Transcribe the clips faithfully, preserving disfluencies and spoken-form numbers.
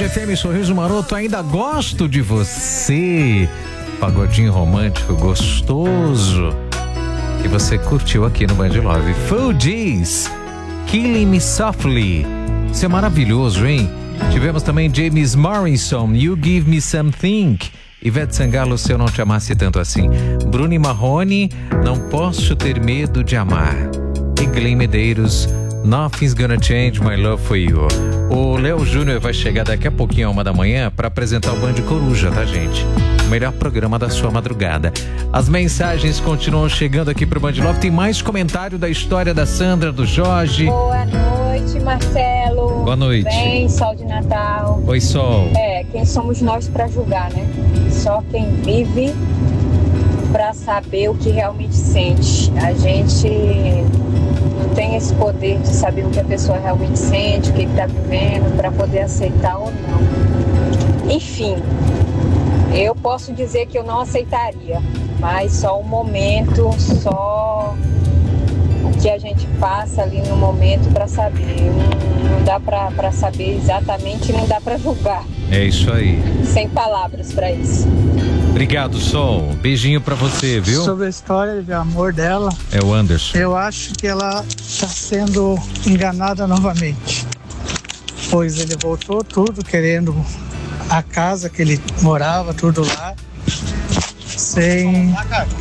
F M, Sorriso Maroto, ainda gosto de você. Pagodinho romântico, gostoso. E você curtiu aqui no Band Love. Fugees, Killing Me Softly. Isso é maravilhoso, hein? Tivemos também James Morrison, You Give Me Something. Ivete Sangalo, Se Eu Não Te Amasse Tanto Assim. Bruno Marrone, Não Posso Ter Medo de Amar. E Glenn Medeiros, Nothing's Gonna Change My Love For You. O Léo Júnior vai chegar daqui a pouquinho, a uma da manhã, para apresentar o Band Coruja, tá, gente? O melhor programa da sua madrugada. As mensagens continuam chegando aqui pro Band Love. Tem mais comentário da história da Sandra, do Jorge. Boa noite, Marcelo. Boa noite. Bem, Sol de Natal. Oi, Sol. É, quem somos nós para julgar, né? Só quem vive para saber o que realmente sente. A gente não tem esse poder de saber o que a pessoa realmente sente, o que está vivendo, para poder aceitar ou não. Enfim, eu posso dizer que eu não aceitaria, mas só um momento, só o que a gente passa ali no momento para saber. Não, não dá para saber exatamente, não dá para julgar. É isso aí. Sem palavras para isso. Obrigado, Sol. Beijinho pra você, viu? Sobre a história de amor dela, é o Anderson. Eu acho que ela está sendo enganada novamente. Pois ele voltou tudo querendo a casa que ele morava, tudo lá. Sem.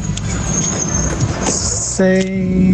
Sem.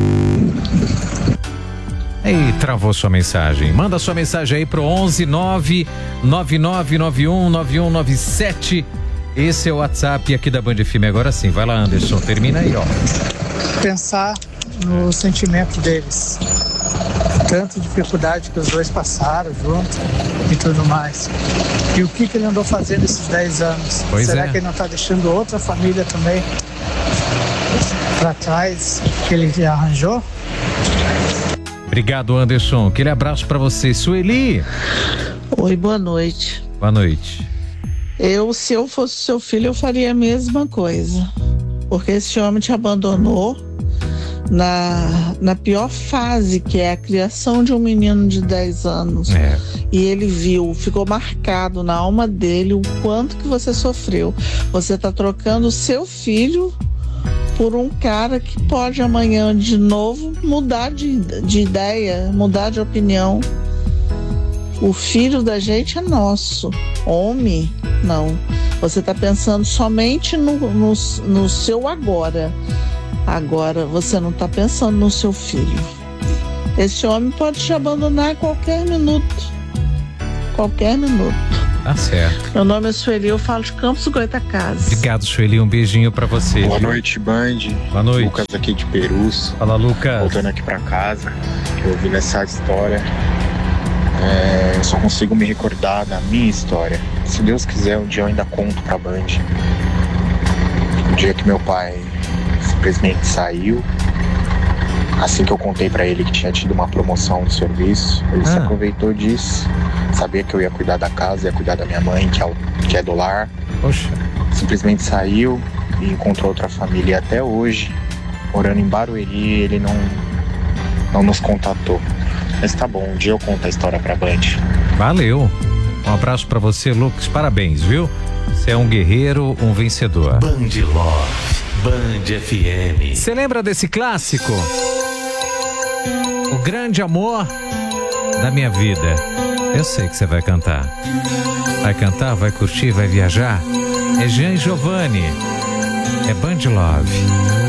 Ei, travou sua mensagem. Manda sua mensagem aí pro onze nove nove nove nove um nove um nove sete. Esse é o WhatsApp aqui da Band F M. Agora sim, vai lá, Anderson, termina aí, ó. Pensar no sentimento deles. Tanta dificuldade que os dois passaram juntos e tudo mais. E o que, que ele andou fazendo esses dez anos? Pois Será é. que ele não está deixando outra família também para trás que ele já arranjou? Obrigado, Anderson. Aquele abraço pra você. Sueli. Oi, boa noite. Boa noite. Eu, se eu fosse seu filho, eu faria a mesma coisa. Porque esse homem te abandonou na, na pior fase, que é a criação de um menino de dez anos. É. E ele viu, ficou marcado na alma dele o quanto que você sofreu. Você tá trocando o seu filho por um cara que pode amanhã de novo mudar de, de ideia, mudar de opinião. O filho da gente é nosso. Homem, não. Você está pensando somente no, no, no seu agora. Agora, você não está pensando no seu filho. Esse homem pode te abandonar a qualquer minuto. Qualquer minuto. Tá certo. Meu nome é Sueli, eu falo de Campos Goytacazes. Obrigado, Sueli. Um beijinho pra você. Boa noite, Band. Boa noite. Lucas aqui de Perus. Fala, Lucas. Voltando aqui pra casa, eu ouvi nessa história. É, eu só consigo me recordar da minha história. Se Deus quiser, um dia eu ainda conto pra Band. O dia que meu pai simplesmente saiu. Assim que eu contei pra ele que tinha tido uma promoção no serviço, ele ah. se aproveitou disso. Sabia que eu ia cuidar da casa, ia cuidar da minha mãe, que é, o, que é do lar. Poxa. Simplesmente saiu e encontrou outra família. E até hoje, morando em Barueri, ele não, não nos contatou. Mas tá bom, um dia eu conto a história pra Band. Valeu. Um abraço pra você, Lucas. Parabéns, viu? Você é um guerreiro, um vencedor. Band Love, Band F M. Você lembra desse clássico? O grande amor da minha vida. Eu sei que você vai cantar. Vai cantar, vai curtir, vai viajar. É Jean Giovanni. É Band Love.